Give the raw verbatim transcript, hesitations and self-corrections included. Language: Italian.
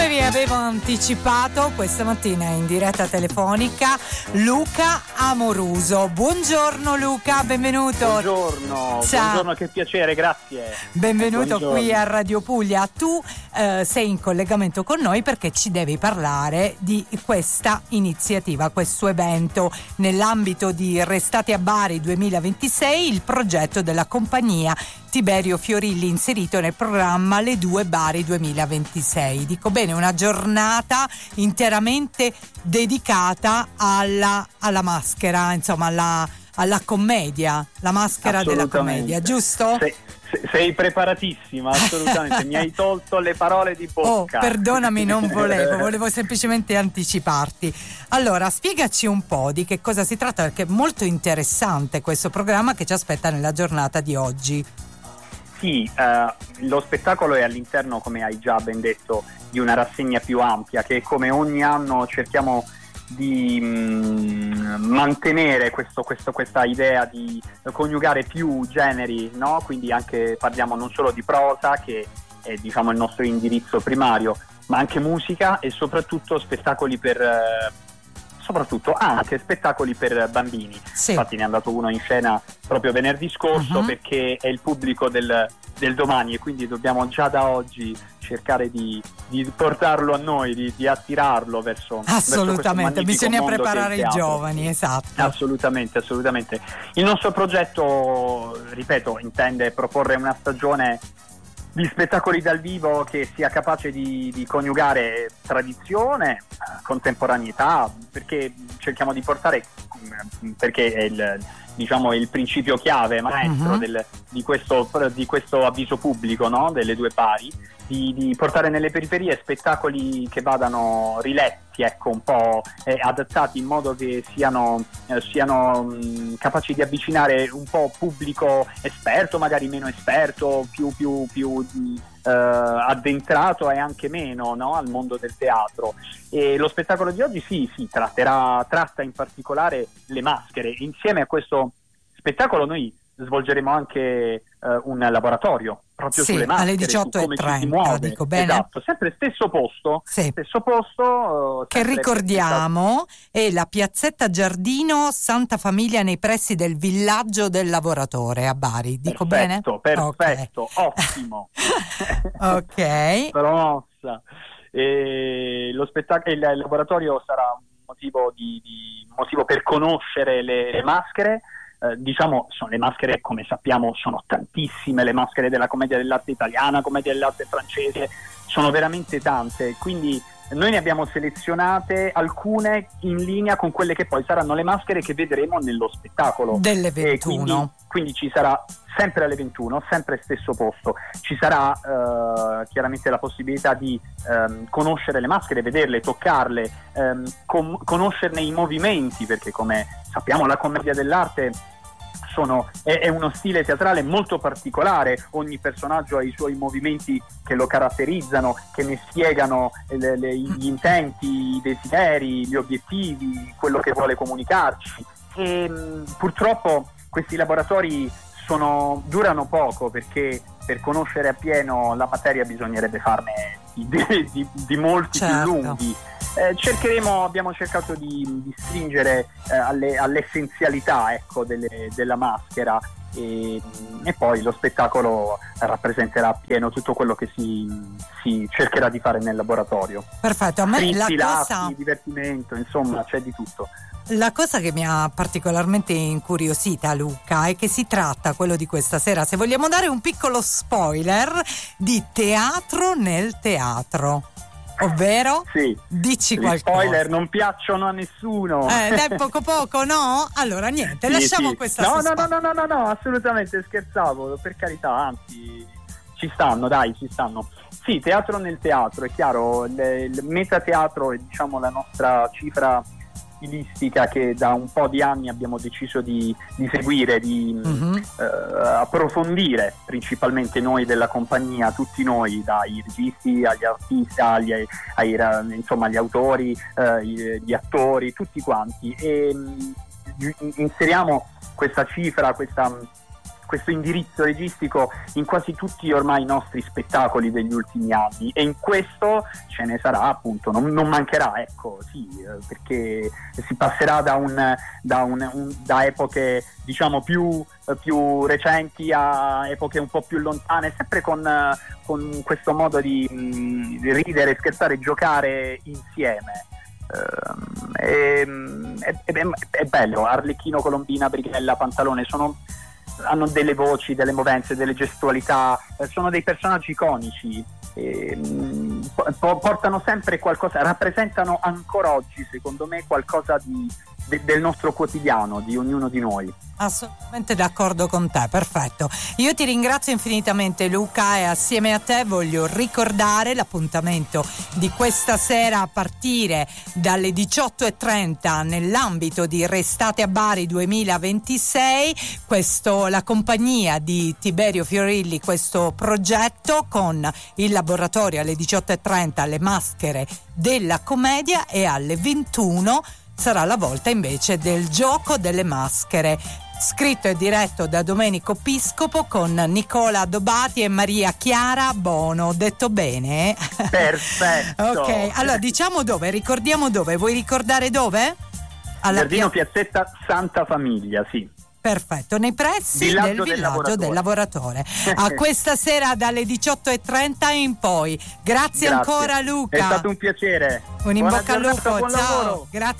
Come vi avevo anticipato, questa mattina in diretta telefonica Luca Amoruso. Buongiorno Luca, benvenuto. Buongiorno, Ciao. Buongiorno, che piacere, grazie. Benvenuto Buongiorno. Qui a Radio Puglia. Tu eh, sei in collegamento con noi perché ci devi parlare di questa iniziativa, questo evento nell'ambito di Restate a Bari duemilaventisei, il progetto della compagnia Tiberio Fiorilli inserito nel programma Le Due Bari duemilaventisei. Dico bene, una giornata interamente dedicata alla, alla maschera, insomma alla, alla commedia, la maschera della commedia, giusto? Sei, sei preparatissima, assolutamente, mi hai tolto le parole di bocca. Oh, perdonami, non volevo, volevo semplicemente anticiparti. Allora, spiegaci un po' di che cosa si tratta, perché è molto interessante questo programma che ci aspetta nella giornata di oggi. Sì, uh, lo spettacolo è all'interno, come hai già ben detto, di una rassegna più ampia che come ogni anno cerchiamo di mh, mantenere questo, questo, questa idea di coniugare più generi, no? Quindi anche parliamo non solo di prosa, che è diciamo il nostro indirizzo primario, ma anche musica e soprattutto spettacoli per... Uh, soprattutto anche spettacoli per bambini. Sì. Infatti ne è andato uno in scena proprio venerdì scorso, uh-huh. perché è il pubblico del, del domani e quindi dobbiamo già da oggi cercare di, di portarlo a noi, di, di attirarlo verso assolutamente, verso bisogna preparare i giovani, esatto. Assolutamente, assolutamente. Il nostro progetto, ripeto, intende proporre una stagione di spettacoli dal vivo che sia capace di, di coniugare tradizione, contemporaneità, perché cerchiamo di portare, perché è il, diciamo, il principio chiave maestro uh-huh. del, di, questo, di questo avviso pubblico, no? Delle Due Bari, di, di portare nelle periferie spettacoli che vadano riletti, ecco, un po' eh, adattati in modo che siano, eh, siano mh, capaci di avvicinare un po' pubblico esperto, magari meno esperto, più, più, più eh, addentrato e anche meno, no? Al mondo del teatro. E lo spettacolo di oggi sì, sì, tratterà, tratta in particolare le maschere. Insieme a questo spettacolo noi svolgeremo anche eh, un laboratorio proprio sì, sulle maschere, alle diciotto e trenta, dico bene? Esatto, sempre stesso posto, sì. stesso posto che ricordiamo è la piazzetta Giardino Santa Famiglia nei pressi del villaggio del lavoratore a Bari, dico perfetto, bene? Perfetto, okay. Ottimo. Ok. Promossa. E lo spettacolo, il laboratorio sarà un motivo di, di motivo per conoscere le, le maschere. Eh, diciamo, sono le maschere, come sappiamo, sono tantissime, le maschere della commedia dell'arte italiana, commedia dell'arte francese, sono veramente tante, quindi noi ne abbiamo selezionate alcune in linea con quelle che poi saranno le maschere che vedremo nello spettacolo. Delle ventuno. Quindi, quindi ci sarà sempre alle ventuno, sempre stesso posto. Ci sarà eh, chiaramente la possibilità di ehm, conoscere le maschere, vederle, toccarle, ehm, com- conoscerne i movimenti, perché come sappiamo la commedia dell'arte Sono, è, è uno stile teatrale molto particolare, ogni personaggio ha i suoi movimenti che lo caratterizzano, che ne spiegano le, le, gli intenti, i desideri, gli obiettivi, quello che vuole comunicarci. E mh, purtroppo questi laboratori sono, durano poco, perché per conoscere appieno la materia bisognerebbe farne di, di, di molti certo. più lunghi. Eh, cercheremo, abbiamo cercato di, di stringere eh, alle, all'essenzialità, ecco, delle, della maschera e, e poi lo spettacolo rappresenterà appieno tutto quello che si, si cercherà di fare nel laboratorio. Perfetto, a me Frizzi, la cosa... lassi, divertimento, insomma c'è di tutto. La cosa che mi ha particolarmente incuriosita, Luca, è che si tratta, quello di questa sera, se vogliamo dare un piccolo spoiler, di teatro nel teatro. Ovvero? Sì. Dici Gli qualcosa. spoiler non piacciono a nessuno. Eh, dai, poco poco, no? Allora niente, sì, lasciamo sì. questa no, suspense. no, no, no, no, no, assolutamente scherzavo, per carità, anzi ci stanno, dai, ci stanno. Sì, teatro nel teatro, è chiaro, il, il metateatro è, diciamo, la nostra cifra stilistica che da un po' di anni abbiamo deciso di, di seguire, di uh-huh. eh, approfondire, principalmente noi della compagnia, tutti noi, dai registi agli artisti, agli, ai, insomma agli autori, eh, gli attori, tutti quanti, e mh, inseriamo questa cifra, questa questo indirizzo registico in quasi tutti ormai i nostri spettacoli degli ultimi anni, e in questo ce ne sarà, appunto, non, non mancherà, ecco, sì, perché si passerà da un da, un, un, da epoche diciamo più, più recenti a epoche un po' più lontane, sempre con, con questo modo di, di ridere, scherzare, giocare insieme. Uh, è, è, è, è bello. Arlecchino, Colombina, Brighella, Pantalone sono, hanno delle voci, delle movenze, delle gestualità, eh, sono dei personaggi iconici, eh, po- portano sempre qualcosa, rappresentano ancora oggi secondo me qualcosa di, de- del nostro quotidiano, di ognuno di noi. Assolutamente d'accordo con te, perfetto. Io ti ringrazio infinitamente, Luca, e assieme a te voglio ricordare l'appuntamento di questa sera a partire dalle diciotto e trenta nell'ambito di Restate a Bari duemilaventisei, questo, la compagnia di Tiberio Fiorilli, questo progetto con il laboratorio alle diciotto e trenta, le maschere della commedia, e alle ventuno sarà la volta invece del gioco delle maschere, scritto e diretto da Domenico Piscopo con Nicola Dobati e Maria Chiara Bono. Detto bene? Perfetto. Ok, allora diciamo dove, ricordiamo dove. Vuoi ricordare dove? Alla Giardino Pia- Piazzetta Santa Famiglia, sì. Perfetto, nei pressi villaggio del del villaggio lavoratore. del lavoratore. A questa sera dalle diciotto e trenta in poi. Grazie, Grazie. ancora Luca. È stato un piacere. Un in Buona bocca al lupo, giornata, buon ciao. lavoro. Grazie.